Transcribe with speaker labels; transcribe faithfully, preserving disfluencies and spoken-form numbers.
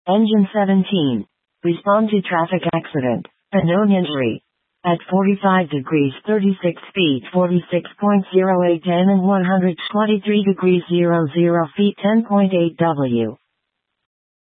Speaker 1: Engine seventeen. Respond to traffic accident. A known injury. At forty-five degrees thirty-six feet forty-six point zero eight ten and one hundred twenty-three degrees zero zero feet ten point eight W.